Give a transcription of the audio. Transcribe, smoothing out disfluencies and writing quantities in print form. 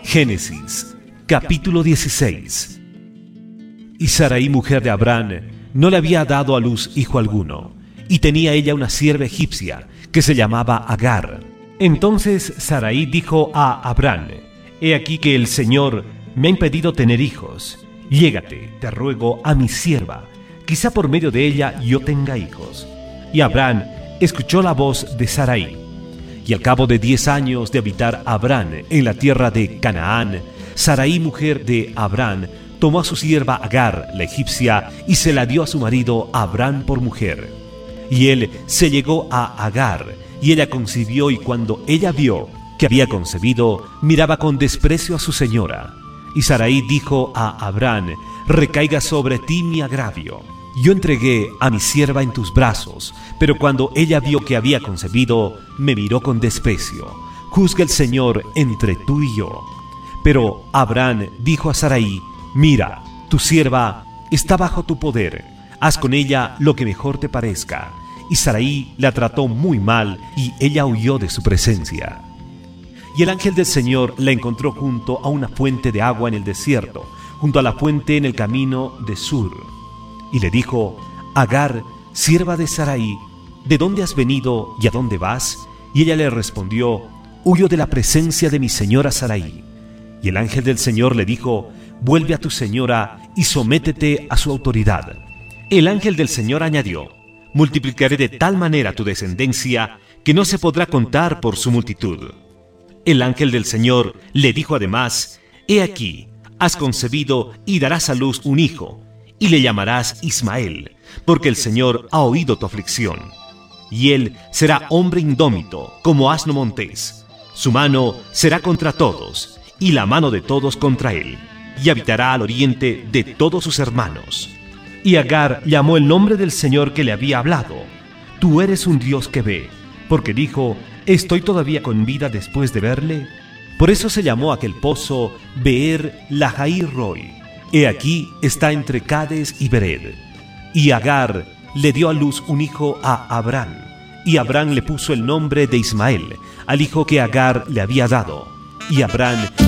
Génesis, capítulo 16. Y Sarai, mujer de Abraham, no le había dado a luz hijo alguno, y tenía ella una sierva egipcia que se llamaba Agar. Entonces Sarai dijo a Abraham: He aquí que el Señor me ha impedido tener hijos. Llégate, te ruego, a mi sierva, quizá por medio de ella yo tenga hijos. Y Abraham escuchó la voz de Sarai. Y al cabo de 10 años de habitar Abraham en la tierra de Canaán, Sarai, mujer de Abraham, tomó a su sierva Agar, la egipcia, y se la dio a su marido Abraham por mujer. Y él se llegó a Agar, y ella concibió, y cuando ella vio que había concebido, miraba con desprecio a su señora. Y Sarai dijo a Abraham: Recaiga sobre ti mi agravio. Yo entregué a mi sierva en tus brazos, pero cuando ella vio que había concebido, me miró con desprecio. Juzga el Señor entre tú y yo. Pero Abraham dijo a Sarai: Mira, tu sierva está bajo tu poder. Haz con ella lo que mejor te parezca. Y Sarai la trató muy mal, y ella huyó de su presencia. Y el ángel del Señor la encontró junto a una fuente de agua en el desierto, junto a la fuente en el camino de Sur. Y le dijo: Agar, sierva de Sarai, ¿de dónde has venido y a dónde vas? Y ella le respondió: Huyo de la presencia de mi señora Sarai. Y el ángel del Señor le dijo: Vuelve a tu señora y sométete a su autoridad. El ángel del Señor añadió: Multiplicaré de tal manera tu descendencia que no se podrá contar por su multitud. El ángel del Señor le dijo además: He aquí, has concebido y darás a luz un hijo, y le llamarás Ismael, porque el Señor ha oído tu aflicción. Y él será hombre indómito, como asno montés. Su mano será contra todos, y la mano de todos contra él, y habitará al oriente de todos sus hermanos. Y Agar llamó el nombre del Señor que le había hablado: Tú eres un Dios que ve, porque dijo: ¿Estoy todavía con vida después de verle? Por eso se llamó aquel pozo Beer Lahai Roi. He aquí está entre Cades y Bered. Y Agar le dio a luz un hijo a Abraham, y Abraham le puso el nombre de Ismael al hijo que Agar le había dado. Y Abraham